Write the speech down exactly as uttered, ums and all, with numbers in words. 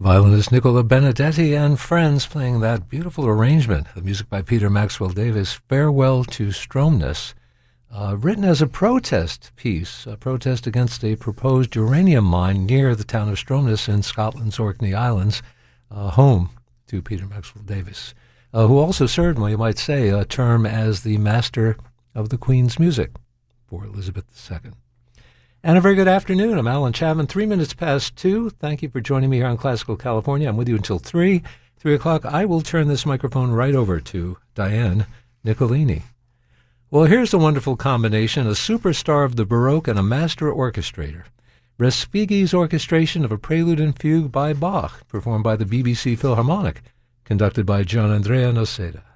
Violinist Nicola Benedetti and friends playing that beautiful arrangement of music by Peter Maxwell Davies, Farewell to Stromness, uh, written as a protest piece, a protest against a proposed uranium mine near the town of Stromness in Scotland's Orkney Islands, uh, home to Peter Maxwell Davies, uh, who also served, well, you might say, a term as the master of the Queen's music for Elizabeth the Second. And a very good afternoon. I'm Alan Chapman, three minutes past two. Thank you for joining me here on Classical California. I'm with you until three. Three o'clock, I will turn this microphone right over to Diane Nicolini. Well, here's a wonderful combination, a superstar of the Baroque and a master orchestrator. Respighi's orchestration of a prelude and fugue by Bach, performed by the B B C Philharmonic, conducted by Gianandrea Noseda.